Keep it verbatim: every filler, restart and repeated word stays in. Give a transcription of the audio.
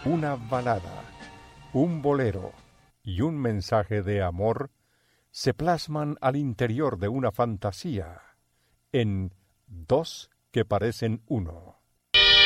una balada, un bolero y un mensaje de amor se plasman al interior de una fantasía en Dos que parecen uno.